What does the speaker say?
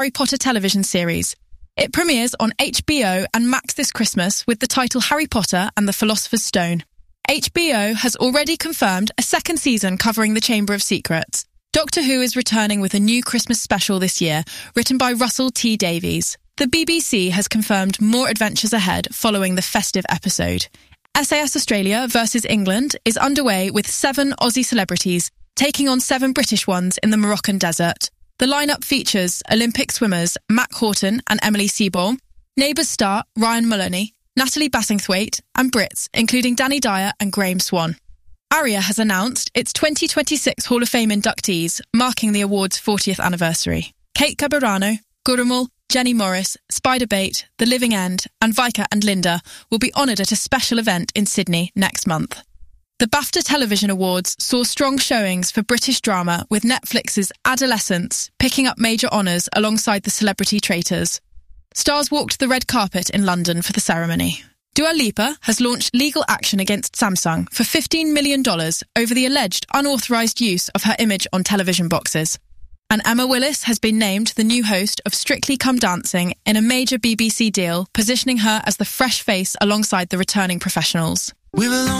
Harry Potter television series. It premieres on HBO and Max this Christmas with the title Harry Potter and the Philosopher's Stone. HBO has already confirmed a second season covering the Chamber of Secrets. Doctor Who is returning with a new Christmas special this year, written by Russell T Davies. The BBC has confirmed more adventures ahead following the festive episode. SAS Australia versus England is underway with 7 Aussie celebrities taking on 7 British ones in the Moroccan desert. The lineup features Olympic swimmers Matt Horton and Emily Seaborn, Neighbours star Ryan Mulroney, Natalie Bassingthwaite, and Brits including Danny Dyer and Graham Swan. ARIA has announced its 2026 Hall of Fame inductees, marking the award's 40th anniversary. Kate Caberano, Gurumul, Jenny Morris, Spider-Bait, The Living End, and Vika and Linda will be honoured at a special event in Sydney next month. The BAFTA Television Awards saw strong showings for British drama, with Netflix's Adolescence picking up major honours alongside The Celebrity Traitors. Stars walked the red carpet in London for the ceremony. Dua Lipa has launched legal action against Samsung for $15 million over the alleged unauthorised use of her image on television boxes. And Emma Willis has been named the new host of Strictly Come Dancing in a major BBC deal, positioning her as the fresh face alongside the returning professionals.